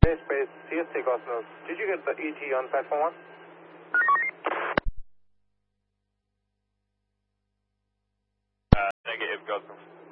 Space, CST Cosmos. Did you get the ET on platform 1? Negative, Cosmos.